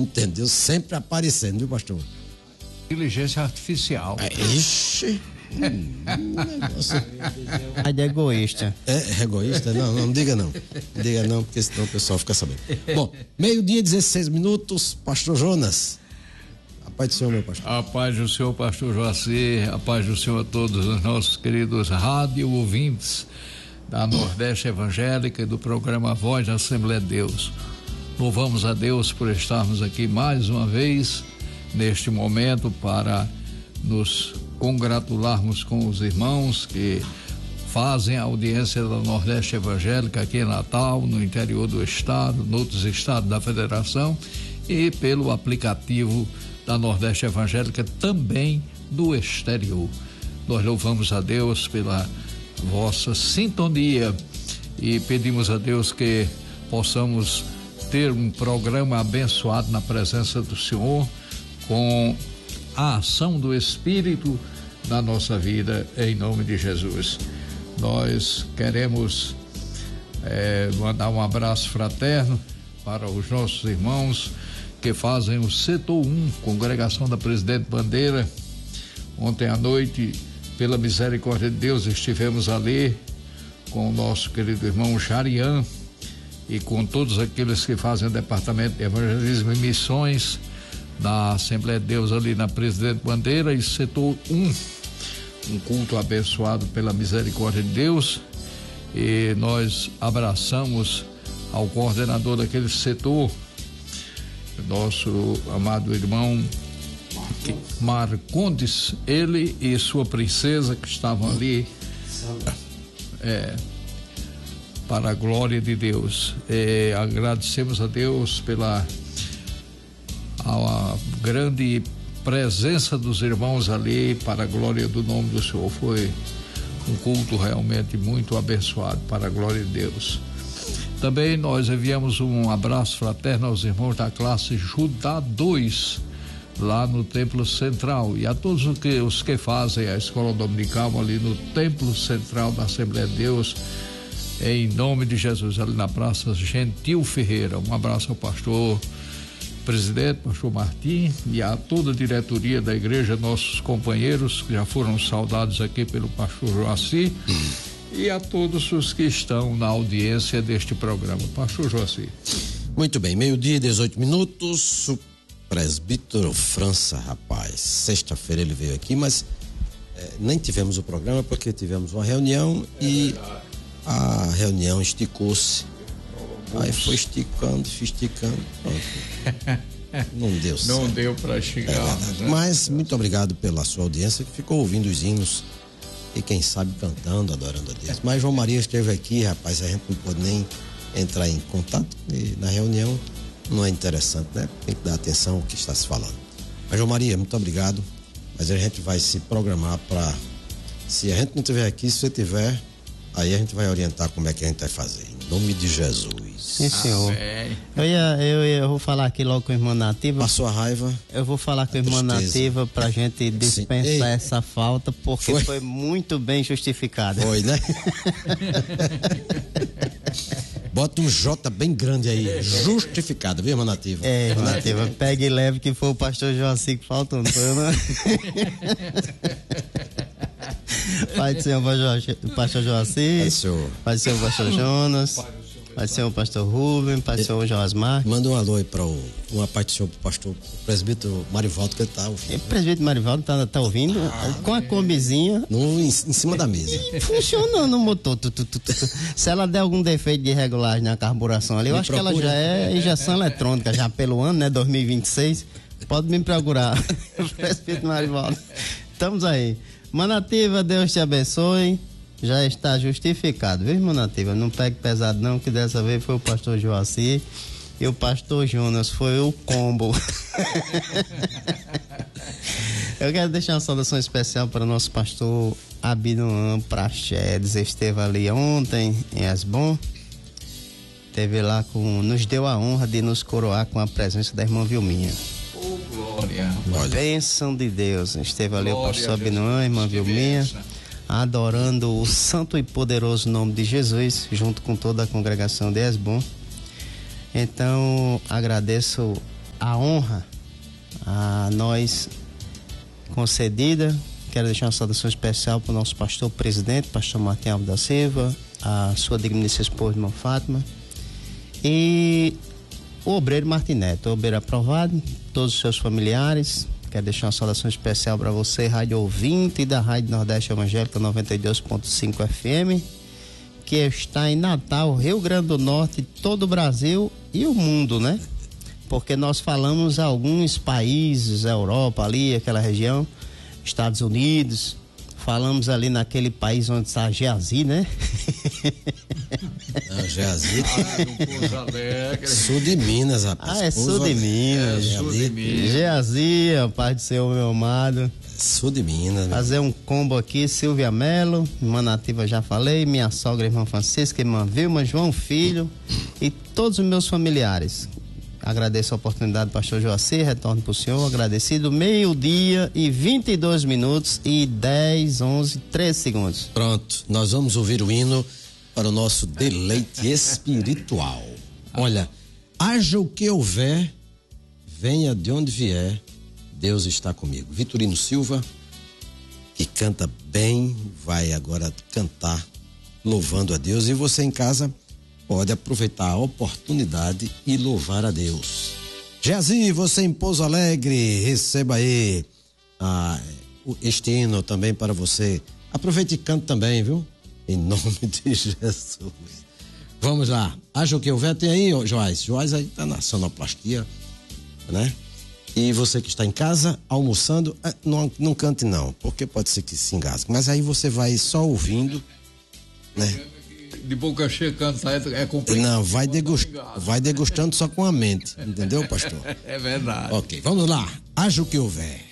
Entendeu? Sempre aparecendo, viu, pastor? Inteligência artificial. Ixi. Negócio. Aí é egoísta. É egoísta? Não diga não. Diga não, porque senão o pessoal fica sabendo. Bom, 12:16, pastor Jonas. A paz do Senhor, meu pastor. A paz do Senhor, pastor Joacir, a paz do Senhor a todos os nossos queridos rádio ouvintes da Nordeste Evangélica e do programa Voz da Assembleia de Deus. Louvamos a Deus por estarmos aqui mais uma vez neste momento para nos congratularmos com os irmãos que fazem a audiência da Nordeste Evangélica aqui em Natal, no interior do estado, em outros estados da federação e pelo aplicativo da Nordeste Evangélica também do exterior. Nós louvamos a Deus pela vossa sintonia e pedimos a Deus que possamos ter um programa abençoado na presença do Senhor, com a ação do Espírito na nossa vida, em nome de Jesus. Nós queremos mandar um abraço fraterno para os nossos irmãos que fazem o setor 1, Congregação da Presidente Bandeira. Ontem à noite, pela misericórdia de Deus, estivemos ali com o nosso querido irmão Jarian e com todos aqueles que fazem o Departamento de Evangelismo e Missões da Assembleia de Deus ali na Presidente Bandeira e setor 1, um culto abençoado pela misericórdia de Deus, e nós abraçamos ao coordenador daquele setor, nosso amado irmão Marcondes, ele e sua princesa que estavam ali para a glória de Deus. Agradecemos a Deus pela a grande presença dos irmãos ali, para a glória do nome do Senhor. Foi um culto realmente muito abençoado, para a glória de Deus. Também nós enviamos um abraço fraterno aos irmãos da classe Judá 2, lá no Templo Central, e a todos os que fazem a escola dominical ali no Templo Central da Assembleia de Deus, em nome de Jesus, ali na Praça Gentil Ferreira. Um abraço ao pastor presidente, pastor Martim, e a toda a diretoria da igreja, nossos companheiros que já foram saudados aqui pelo pastor Joacir, e a todos os que estão na audiência deste programa. Pastor Joacir. Muito bem, 12:18, o presbítero França, rapaz, sexta-feira ele veio aqui, mas nem tivemos o programa porque tivemos uma reunião e a reunião esticou-se. Aí foi esticando. Não deu certo. Não deu para chegar. Mas muito obrigado pela sua audiência, que ficou ouvindo os hinos e quem sabe cantando, adorando a Deus. Mas João Maria esteve aqui, rapaz, a gente não pôde nem entrar em contato e na reunião não é interessante, né? Tem que dar atenção ao que está se falando. Mas João Maria, muito obrigado. Mas a gente vai se programar para, se a gente não estiver aqui, se você tiver, aí a gente vai orientar como é que a gente vai fazer. Em nome de Jesus. Sim, senhor. Eu vou falar aqui logo com a irmã Nativa. Passou a raiva? Eu vou falar com a irmã Nativa pra gente dispensar essa falta, porque foi muito bem justificada. Foi, né? Bota um J bem grande aí, justificada, viu, irmã Nativa? Irmã Nativa, pegue e leve, que foi o pastor Joacir que faltou, não foi eu, não? Pai do Senhor, pastor Joacir, Pai do Senhor, pastor Jonas, Pai do Senhor, pastor Rubem, Pai do Senhor, Joasmar. Manda um alô aí para uma parte do senhor, pastor, o presbítero Marivaldo, que ele tá ouvindo. O presbítero Marivaldo tá ouvindo, com a combizinha. Em cima da mesa. Funcionando o motor. Se ela der algum defeito de regulagem na carburação ali, eu acho que ela já é injeção eletrônica, já pelo ano, né, 2026. Pode me procurar, presbítero Marivaldo. Estamos aí. Manativa, Deus te abençoe. Já está justificado, viu, irmã Nativa? Não pegue pesado não, que dessa vez foi o pastor Joacir e o pastor Jonas, foi o combo. Eu quero deixar uma saudação especial para o nosso pastor Abinoam Prachedes. Esteve ali ontem em Esbom, esteve lá nos deu a honra de nos coroar com a presença da irmã Vilminha. Glória. Bênção de Deus. Esteve ali glória, o pastor Abinoam, a irmã Vilminha, adorando o santo e poderoso nome de Jesus, junto com toda a congregação de Esbom. Então, agradeço a honra a nós concedida. Quero deixar uma saudação especial para o nosso pastor presidente, pastor Martim Alves da Silva, a sua digníssima esposa, irmã Fátima, e o obreiro Martineto, o obreiro aprovado, todos os seus familiares. Quero deixar uma saudação especial para você, rádio ouvinte da Rádio Nordeste Evangélica 92.5 FM, que está em Natal, Rio Grande do Norte, todo o Brasil e o mundo, né? Porque nós falamos alguns países, Europa ali, aquela região, Estados Unidos, falamos ali naquele país onde está Geazi, né? Não, Geazi. Sul de Minas, rapaz. Sul de Minas. Sul de Minas. Geazi, Pai do Senhor, meu amado. Sul de Minas. Fazer um combo aqui, Silvia Melo, irmã Nativa, já falei, minha sogra, irmã Francisca, irmã Vilma, João Filho e todos os meus familiares. Agradeço a oportunidade, pastor Joacir, retorno para o senhor, agradecido, 12:00 e 22 minutos e 10, 11, 13 segundos. Pronto, nós vamos ouvir o hino para o nosso deleite espiritual. Olha, haja o que houver, venha de onde vier, Deus está comigo. Vitorino Silva, que canta bem, vai agora cantar louvando a Deus, e você em casa pode aproveitar a oportunidade e louvar a Deus. Geazi, você em Pouso Alegre, receba aí este hino também para você. Aproveite e cante também, viu? Em nome de Jesus. Vamos lá. Haja o que houver, tem aí, Joás. Joás aí tá na sonoplastia, né? E você que está em casa, almoçando, não cante não, porque pode ser que se engasgue. Mas aí você vai só ouvindo, né? De boca cheia cantar é complicado. Não, vai degustando só com a mente, entendeu, pastor? É verdade. Ok, vamos lá. Haja o que houver.